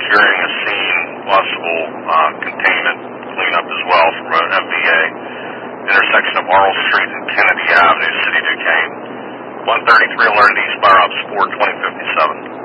securing a scene, possible containment cleanup as well from MVA. Intersection of Arnold Street and Kennedy Avenue, City Duquesne. 133 alerted eastbound ops 4 2057.